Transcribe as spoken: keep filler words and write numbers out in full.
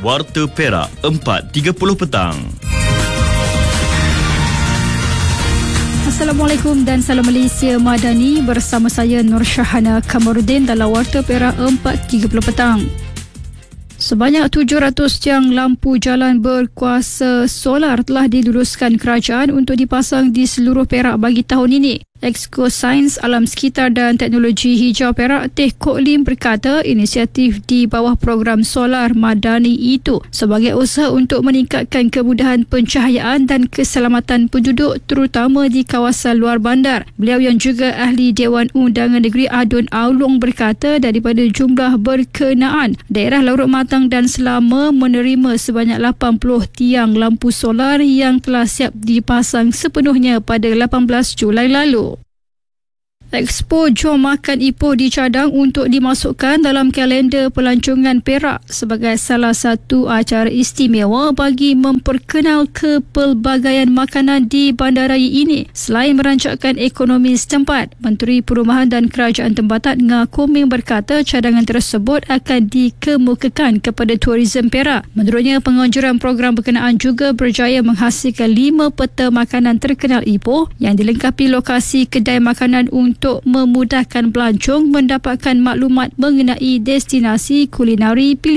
Warta Perak empat tiga puluh petang. Assalamualaikum dan salam Malaysia Madani, bersama saya Nur Syahana Kamarudin dalam Warta Perak empat tiga puluh petang. Sebanyak tujuh ratus tiang lampu jalan berkuasa solar telah diluluskan kerajaan untuk dipasang di seluruh Perak bagi tahun ini. Exco Sains Alam Sekitar dan Teknologi Hijau Perak Teh Kok Lim berkata inisiatif di bawah program solar Madani itu sebagai usaha untuk meningkatkan kemudahan pencahayaan dan keselamatan penduduk terutama di kawasan luar bandar. Beliau yang juga ahli Dewan Undangan Negeri Adun Aulung berkata daripada jumlah berkenaan, daerah Larut Matang dan Selama menerima sebanyak lapan puluh tiang lampu solar yang telah siap dipasang sepenuhnya pada lapan belas Julai lalu. Expo Jom Makan Ipoh dicadang untuk dimasukkan dalam kalender pelancongan Perak sebagai salah satu acara istimewa bagi memperkenal kepelbagaian makanan di bandaraya ini. Selain merancangkan ekonomi setempat, Menteri Perumahan dan Kerajaan Tempatan Ngah Koming berkata cadangan tersebut akan dikemukakan kepada tourism Perak. Menurutnya, penganjuran program berkenaan juga berjaya menghasilkan lima peta makanan terkenal Ipoh yang dilengkapi lokasi kedai makanan untuk untuk memudahkan pelancong mendapatkan maklumat mengenai destinasi kulinari pilihan.